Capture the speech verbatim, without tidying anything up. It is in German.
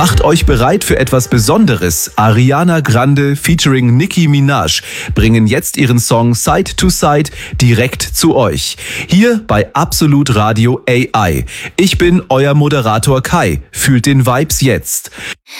Macht euch bereit für etwas Besonderes. Ariana Grande featuring Nicki Minaj bringen jetzt ihren Song Side to Side direkt zu euch. Hier bei Absolut Radio A I. Ich bin euer Moderator Kai. Fühlt den Vibes jetzt.